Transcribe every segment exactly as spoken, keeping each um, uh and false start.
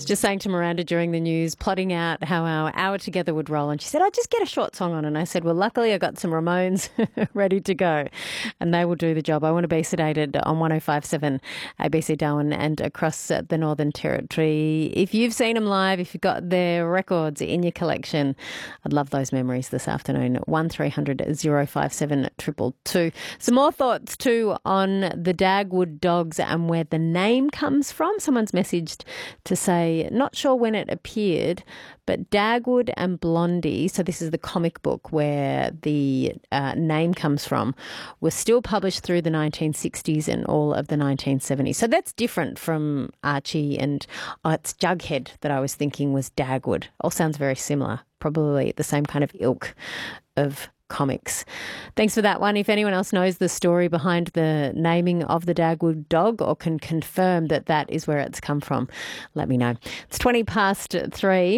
was just saying to Miranda during the news, plotting out how our hour together would roll. And she said, I'll just get a short song on. And I said, well, luckily I got some Ramones ready to go and they will do the job. I Want to Be Sedated on one oh five point seven A B C Darwin and across the Northern Territory. If you've seen them live, if you've got their records in your collection, I'd love those memories this afternoon. one three hundred oh five seven two two two. Some more thoughts too on the Dagwood Dogs and where the name comes from. Someone's messaged to say, not sure when it appeared, but Dagwood and Blondie, so this is the comic book where the uh, name comes from, was still published through the nineteen sixties and all of the nineteen seventies. So that's different from Archie and oh, it's Jughead that I was thinking was Dagwood. All sounds very similar, probably the same kind of ilk of comics. Thanks for that one. If anyone else knows the story behind the naming of the Dagwood dog or can confirm that that is where it's come from, let me know. It's twenty past three.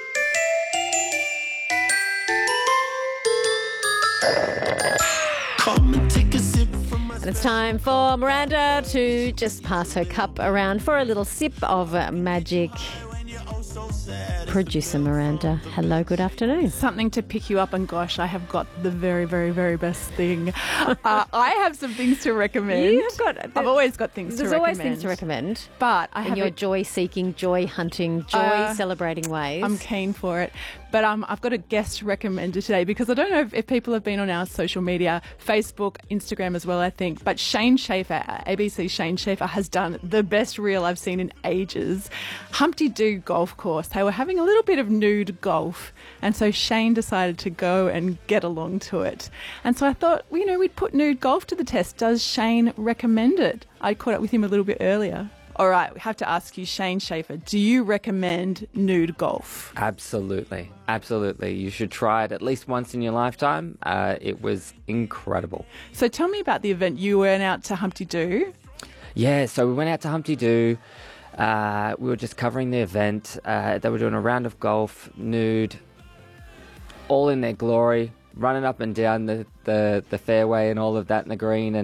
And it's time for Miranda to just pass her cup around for a little sip of magic. Producer Miranda, hello, good afternoon. Something to pick you up, and gosh, I have got the very, very, very best thing. uh, I have some things to recommend. You've got, I've always got things to there's recommend. There's always things to recommend. But I in have your a, joy-seeking, joy-hunting, joy-celebrating uh, ways. I'm keen for it. But um, I've got a guest recommender today because I don't know if, if people have been on our social media, Facebook, Instagram as well, I think. But Shane Schaefer, A B C Shane Schaefer, has done the best reel I've seen in ages. Humpty Doo Golf Course. They were having a little bit of nude golf. And so Shane decided to go and get along to it. And so I thought, well, you know, we'd put nude golf to the test. Does Shane recommend it? I caught up with him a little bit earlier. All right, we have to ask you, Shane Schaefer, do you recommend nude golf? Absolutely. Absolutely. You should try it at least once in your lifetime. Uh, it was incredible. So tell me about the event. You went out to Humpty Doo. Yeah, so we went out to Humpty Doo. Uh, we were just covering the event. Uh, they were doing a round of golf, nude, all in their glory, running up and down the, the, the fairway and all of that in the green. And